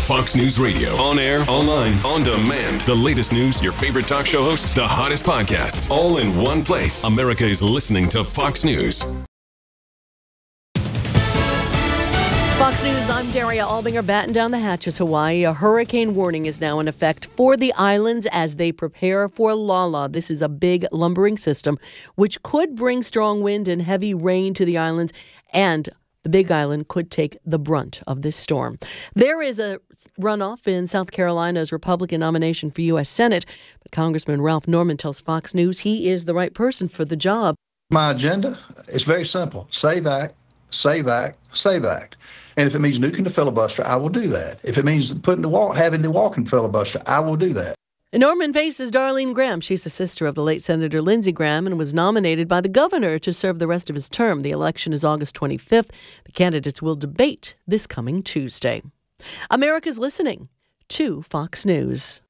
Fox News Radio. On air, online, on demand. The latest news, your favorite talk show hosts, the hottest podcasts, all in one place. America is listening to Fox News. Fox News, I'm Daria Albinger, batten down the hatches. Hawaii. A hurricane warning is now in effect for the islands as they prepare for Lala. This is a big lumbering system which could bring strong wind and heavy rain to the islands, and the Big Island could take the brunt of this storm. There is a runoff in South Carolina's Republican nomination for U.S. Senate, but Congressman Ralph Norman tells Fox News he is the right person for the job. My agenda is very simple. Save Act, Save Act, Save Act. And if it means nuking the filibuster, I will do that. If it means having the walking filibuster, I will do that. Norman faces Darlene Graham. She's the sister of the late Senator Lindsey Graham and was nominated by the governor to serve the rest of his term. The election is August 25th. The candidates will debate this coming Tuesday. America's listening to Fox News.